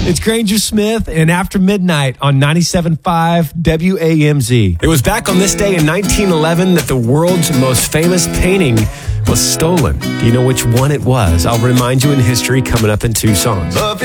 It's Granger Smith and After Midnight on 97.5 WAMZ. It was back on this day in 1911 that the world's most famous painting was stolen. Do you know which one it was? I'll remind you in history coming up in 2 songs.